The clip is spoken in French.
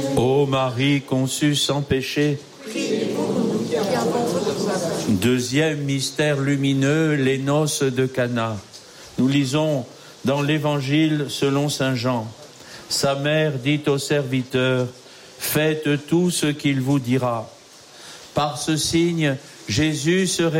Ô Marie conçue sans péché. Deuxième mystère lumineux, les noces de Cana. Nous lisons dans l'Évangile selon saint Jean. Sa mère dit au serviteur, faites tout ce qu'il vous dira. Par ce signe, Jésus se révèle